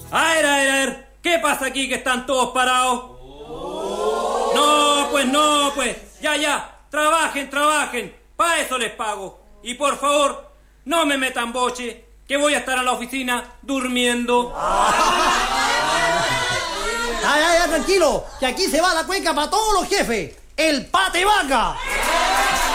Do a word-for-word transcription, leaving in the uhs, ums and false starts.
A ver, a ver, a ver. ¿Qué pasa aquí que están todos parados? Oh. No, pues no, pues. Ya, ya. Trabajen, trabajen. Para eso les pago. Y por favor, no me metan boche, que voy a estar en la oficina durmiendo. Ya, ya, ya, tranquilo, que aquí se va la cueca para todos los jefes. ¡El pate vaca!